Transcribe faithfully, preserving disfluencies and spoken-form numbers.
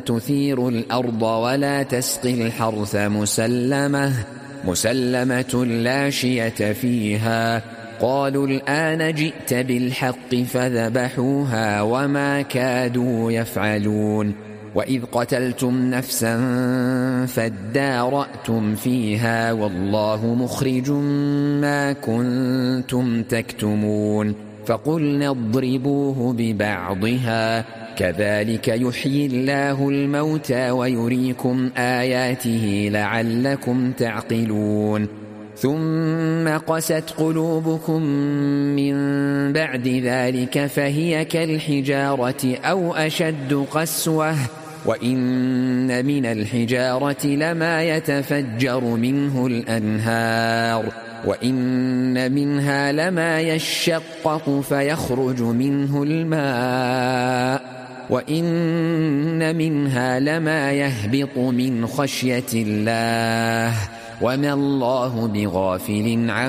تثير الأرض ولا تسقي الحرث مسلمة مسلمة لا شية فيها. قالوا الآن جئت بالحق فذبحوها وما كادوا يفعلون. وإذ قتلتم نفسا فادارأتم فيها والله مخرج ما كنتم تكتمون. فقلنا اضربوه ببعضها كذلك يحيي الله الموتى ويريكم آياته لعلكم تعقلون. ثم قست قلوبكم من بعد ذلك فهي كالحجارة أو أشد قسوة وإن من الحجارة لما يتفجر منه الأنهار وإن منها لما يشقق فيخرج منه الماء وإن منها لما يهبط من خشية الله وما الله بغافل عما